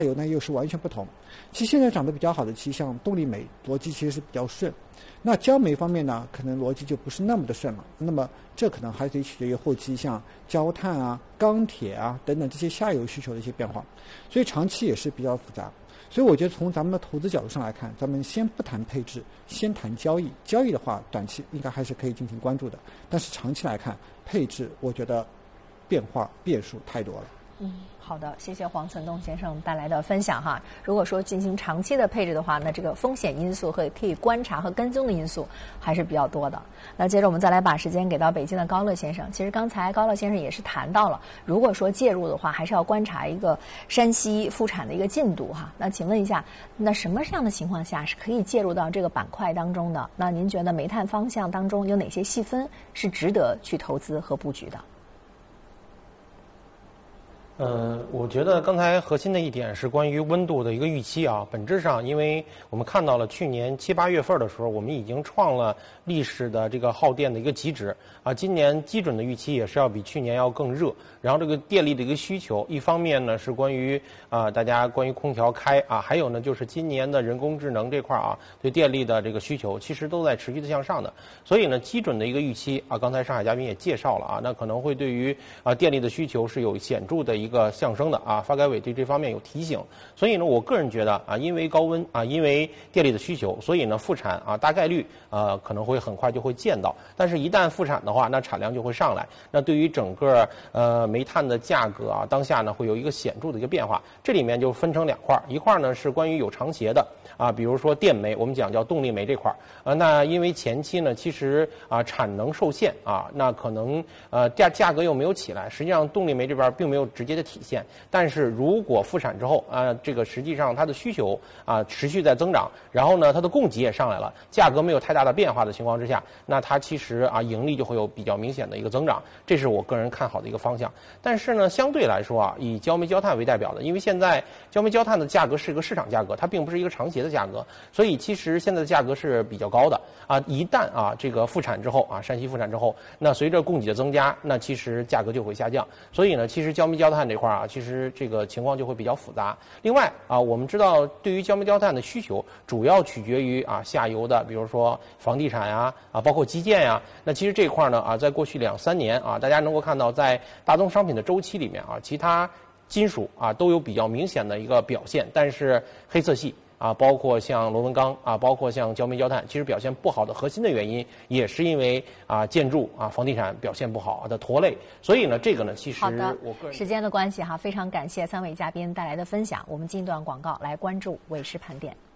油呢又是完全不同。其实现在涨得比较好的，其实像动力煤逻辑其实是比较顺，那焦煤方面呢，可能逻辑就不是那么的顺了。那么这可能还得取决于后期像焦炭啊、钢铁啊等等这些下游需求的一些变化，所以长期也是比较复杂。所以我觉得从咱们的投资角度上来看，咱们先不谈配置，先谈交易。交易的话，短期应该还是可以进行关注的，但是长期来看，配置我觉得变数太多了。 好的，谢谢黄存东先生带来的分享哈。如果说进行长期的配置的话，那这个风险因素和可以观察和跟踪的因素还是比较多的。那接着我们再来把时间给到北京的高乐先生。其实刚才高乐先生也是谈到了，如果说介入的话，还是要观察一个山西复产的一个进度哈。那请问一下，那什么样的情况下是可以介入到这个板块当中的？那您觉得煤炭方向当中有哪些细分是值得去投资和布局的？ 我觉得刚才核心的一点是关于温度的一个预期啊。本质上，因为我们看到了去年7、8月份的时候，我们已经创了历史的这个耗电的一个极值啊。今年基准的预期也是要比去年要更热。然后这个电力的一个需求，一方面呢是关于大家关于空调开啊，还有呢就是今年的人工智能这块啊，对电力的这个需求其实都在持续的向上的。所以呢，基准的一个预期啊，刚才上海嘉宾也介绍了啊，那可能会对于电力的需求是有显著的一个上升的啊。发改委对这方面有提醒。所以呢，我个人觉得啊，因为高温啊，因为电力的需求，所以呢复产啊大概率可能会很快就会见到。但是一旦复产的话，那产量就会上来。那对于整个煤炭的价格啊，当下呢会有一个显著的一个变化。这里面就分成2块，一块呢是关于有长协的啊，比如说电煤，我们讲叫动力煤这块那因为前期呢其实产能受限啊，那可能价格又没有起来，实际上动力煤这边并没有直接的体现。但是如果复产之后这个实际上它的需求持续在增长，然后呢它的供给也上来了，价格没有太大的变化的情况之下，那它其实盈利就会有比较明显的一个增长，这是我个人看好的一个方向。但是呢，相对来说以焦煤焦炭为代表的，因为现在焦煤焦炭的价格是一个市场价格，它并不是一个长协的价格，所以其实现在的价格是比较高的一旦这个复产之后山西复产之后，那随着供给的增加，那其实价格就会下降。所以呢，其实焦煤焦炭这块其实这个情况就会比较复杂。另外我们知道对于焦煤焦炭的需求主要取决于下游的，比如说房地产包括基建那其实这块呢在过去2、3年大家能够看到在大宗商品的周期里面其他金属都有比较明显的一个表现，但是黑色系包括像螺纹钢包括像焦煤焦炭，其实表现不好的核心的原因也是因为建筑房地产表现不好的拖累。所以呢，这个呢，其实我个人时间的关系非常感谢3位嘉宾带来的分享。我们进一段广告来关注尾市盘点。